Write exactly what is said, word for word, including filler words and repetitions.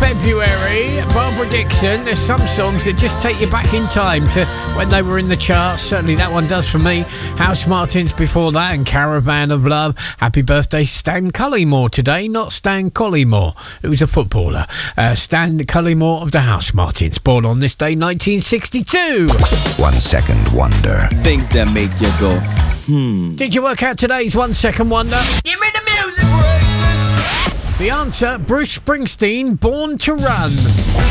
February, Barbara Dixon. There's some songs that just take you back in time to when they were in the charts. Certainly that one does for me. House Martins before that and Caravan of Love. Happy birthday Stan Cullymore today, not Stan Collymore, who's a footballer. Uh, Stan Cullymore of the House Martins, born on this day nineteen sixty-two. One second wonder. Things that make you go, hmm. Did you work out today's one second wonder? Give me the music! The answer, Bruce Springsteen, Born to Run.